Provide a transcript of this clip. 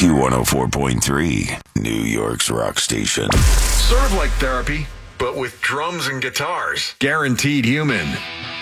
Q104.3, New York's rock station. Sort of like therapy, but with drums and guitars. Guaranteed Human.